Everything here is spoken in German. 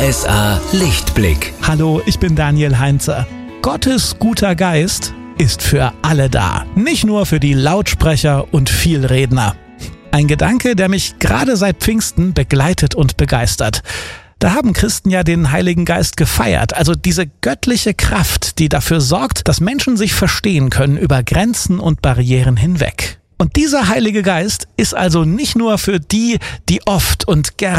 RSA Lichtblick. Hallo, ich bin Daniel Heinze. Gottes guter Geist ist für alle da, nicht nur für die Lautsprecher und Vielredner. Ein Gedanke, der mich gerade seit Pfingsten begleitet und begeistert. Da haben Christen ja den Heiligen Geist gefeiert, also diese göttliche Kraft, die dafür sorgt, dass Menschen sich verstehen können über Grenzen und Barrieren hinweg. Und dieser Heilige Geist ist also nicht nur für die, die oft und gerne